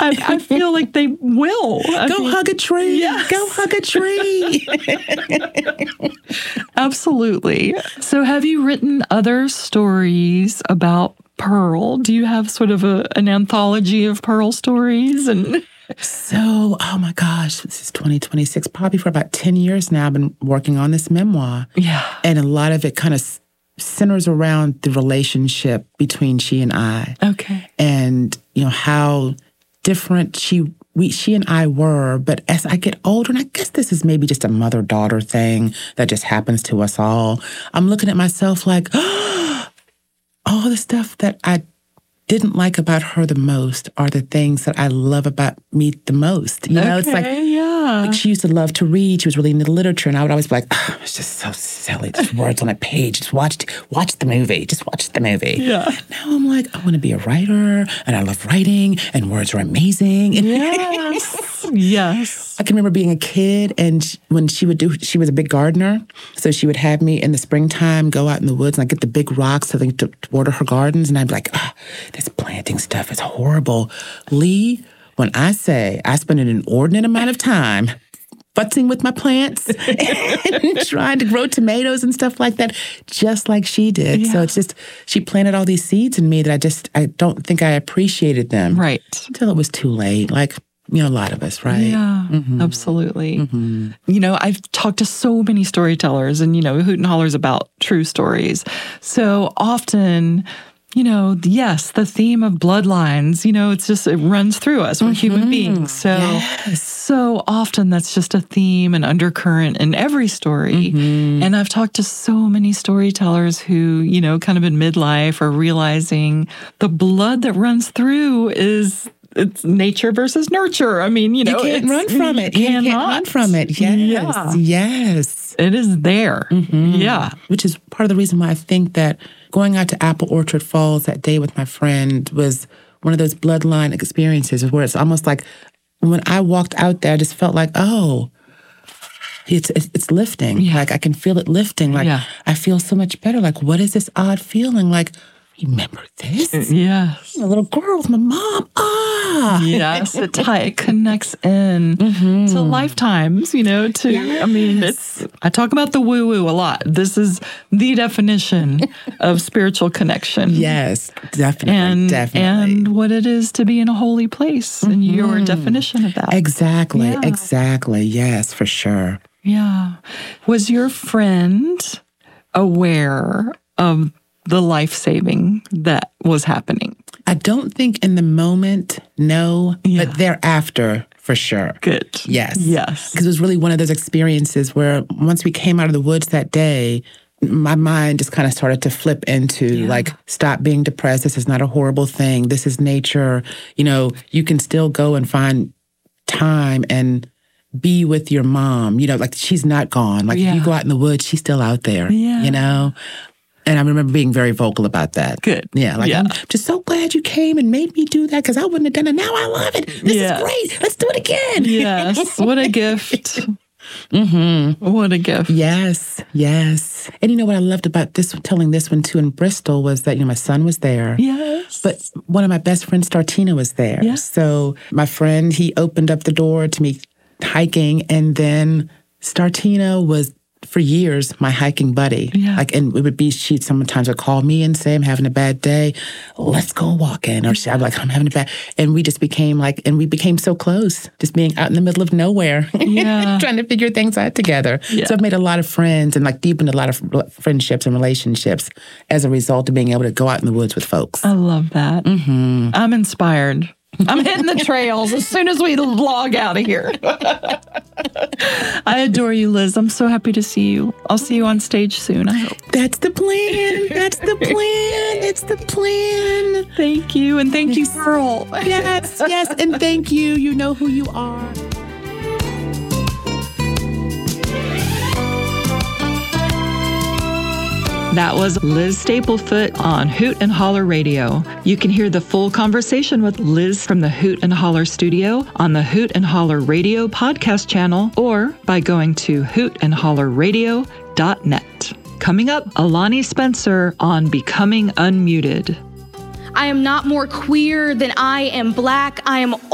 I feel like they will. Go hug a tree. Yes. Go hug a tree. Absolutely. So have you written other stories about Pearl? Do you have sort of an anthology of Pearl stories? And So, oh my gosh, this is 2026. Probably for about 10 years now, I've been working on this memoir. yeah. And a lot of it kind of centers around the relationship between she and I. Okay. And, how different she and I were. But as I get older, and I guess this is maybe just a mother-daughter thing that just happens to us all, I'm looking at myself like, all the stuff that I didn't like about her the most are the things that I love about me the most. It's like, like she used to love to read. She was really into literature. And I would always be like, it's just so silly. Just words on a page. Just watch the movie. Just watch the movie. Yeah. Now I'm like, I want to be a writer. And I love writing. And words are amazing. Yes. Yes. I can remember being a kid, and when she was a big gardener, so she would have me in the springtime go out in the woods, and I'd get the big rocks to water her gardens, and I'd be like, this planting stuff is horrible. Lee, when I say I spend an inordinate amount of time futzing with my plants and trying to grow tomatoes and stuff like that, just like she did. Yeah. So it's just, she planted all these seeds in me that I don't think I appreciated them. Right. Until it was too late. Like, a lot of us, right? Yeah, absolutely. I've talked to so many storytellers and, hoot and hollers about true stories. So often, yes, the theme of bloodlines, it runs through us. We're human beings. So, so often that's just a theme and undercurrent in every story. And I've talked to so many storytellers who, kind of in midlife are realizing the blood that runs through it's nature versus nurture. I mean, you can't run from it. You can't run from it. Yes. Yes. It is there. Yeah. Which is part of the reason why I think that going out to Apple Orchard Falls that day with my friend was one of those bloodline experiences where it's almost like when I walked out there, I just felt like, it's lifting. Yeah. Like I can feel it lifting. Like I feel so much better. Like, what is this odd feeling? Like, remember this? Yes. A little girl with my mom. Yes, it connects in to lifetimes, I talk about the woo-woo a lot. This is the definition of spiritual connection. Yes, definitely. And what it is to be in a holy place and your definition of that. Exactly. Yes, for sure. Yeah. Was your friend aware of the life-saving that was happening? I don't think in the moment, no, but thereafter, for sure. Good. Yes. Yes. Because it was really one of those experiences where once we came out of the woods that day, my mind just kind of started to flip into stop being depressed. This is not a horrible thing. This is nature. You can still go and find time and be with your mom. She's not gone. If you go out in the woods, she's still out there, And I remember being very vocal about that. Good. Yeah. I'm just so glad you came and made me do that because I wouldn't have done it. Now I love it. This is great. Let's do it again. Yes. What a gift. What a gift. Yes. Yes. And what I loved about telling this one too in Bristol was that, my son was there. Yes. But one of my best friends, Startina, was there. Yes. So my friend, he opened up the door to me hiking, and then Startina was for years my hiking buddy. Yeah. And it would be, she'd sometimes would call me and say, I'm having a bad day. Let's go walking. Or I'd be like, I'm having a bad, and we just became we became so close, just being out in the middle of nowhere, trying to figure things out together. Yeah. So I've made a lot of friends and deepened a lot of friendships and relationships as a result of being able to go out in the woods with folks. I love that. I'm inspired. I'm hitting the trails as soon as we log out of here. I adore you, Liz. I'm so happy to see you. I'll see you on stage soon, I hope. That's the plan. That's the plan. It's the plan. Thank you. And thank you, Pearl. Yes. And thank you. You know who you are. That was Liz Staplefoot on Hoot and Holler Radio. You can hear the full conversation with Liz from the Hoot and Holler studio on the Hoot and Holler Radio podcast channel or by going to hootandhollerradio.net. Coming up, Alani Spencer on Becoming Unmuted. I am not more queer than I am Black. I am